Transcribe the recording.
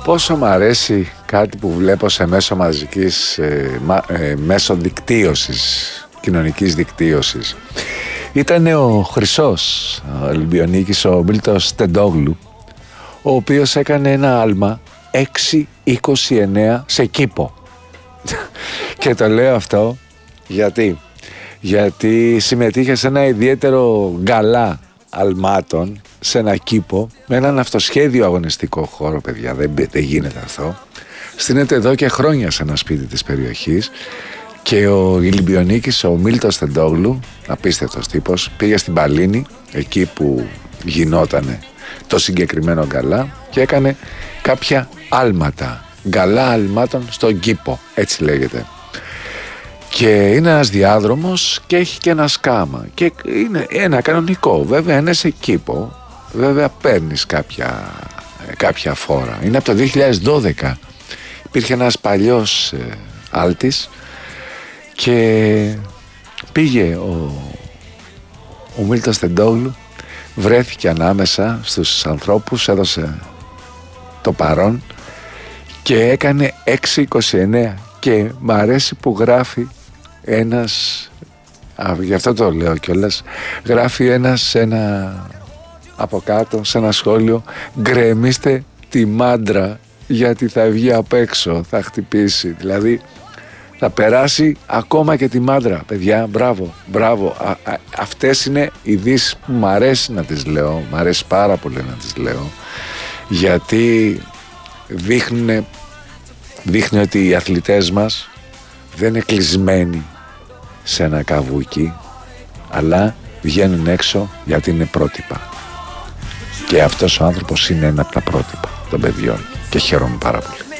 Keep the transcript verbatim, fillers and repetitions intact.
Πόσο μ' αρέσει κάτι που βλέπω σε μέσο μαζικής, ε, μα, ε, μέσω δικτύωσης, κοινωνικής δικτύωσης. Ήτανε ο Χρυσός, ο Ολυμπιονίκης, ο Μίλτος Τεντόγλου, ο οποίος έκανε ένα άλμα έξι είκοσι εννέα σε κήπο. Και το λέω αυτό γιατί, γιατί συμμετείχε σε ένα ιδιαίτερο γκαλά αλμάτων σε ένα κήπο με έναν αυτοσχέδιο αγωνιστικό χώρο, παιδιά, δεν, δεν γίνεται αυτό. Στείνεται εδώ και χρόνια σε ένα σπίτι της περιοχής και ο Ολυμπιονίκης, ο Μίλτος Τεντόγλου, απίστευτος τύπος, πήγε στην Παλίνη, εκεί που γινότανε το συγκεκριμένο γκαλά, και έκανε κάποια άλματα, γκαλά αλμάτων στον κήπο, έτσι λέγεται. Και είναι ένας διάδρομος και έχει και ένα σκάμα και είναι ένα κανονικό, βέβαια είναι σε κήπο, βέβαια παίρνεις κάποια, κάποια φόρα. Είναι από το δύο χιλιάδες δώδεκα, υπήρχε ένας παλιός ε, άλτης και πήγε ο, ο Μίλτος Τεντόγλου, βρέθηκε ανάμεσα στους ανθρώπους, έδωσε το παρόν και έκανε έξι είκοσι εννέα. Και μ' αρέσει που γράφει ένας, α, γι' αυτό το λέω κιόλας, γράφει ένας ένα, από κάτω σε ένα σχόλιο, γκρεμίστε τη μάντρα γιατί θα βγει απ' έξω, θα χτυπήσει, δηλαδή θα περάσει ακόμα και τη μάντρα, παιδιά, μπράβο, μπράβο. Α, α, αυτές είναι ειδήσεις που μ' αρέσει να τις λέω, μ' αρέσει πάρα πολύ να τις λέω, γιατί δείχνουν, δείχνει ότι οι αθλητές μας δεν είναι κλεισμένοι σε ένα καβούκι, αλλά βγαίνουν έξω γιατί είναι πρότυπα. Και αυτός ο άνθρωπος είναι ένα από τα πρότυπα των παιδιών και χαίρομαι πάρα πολύ.